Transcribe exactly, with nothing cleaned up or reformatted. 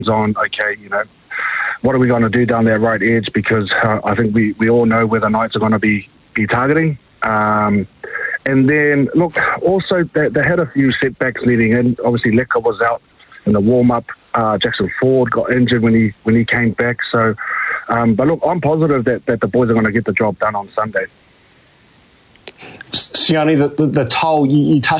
on, okay, you know, what are we going to do down that right edge? Because uh, I think we, we all know where the Knights are going to be, be targeting. Um, and then, look, also they, they had a few setbacks leading in. Obviously, Leka was out in the warm-up. Uh, Jackson Ford got injured when he when he came back. So, um, but look, I'm positive that, that the boys are going to get the job done on Sunday. Sione, the, the, the toll, you, you touched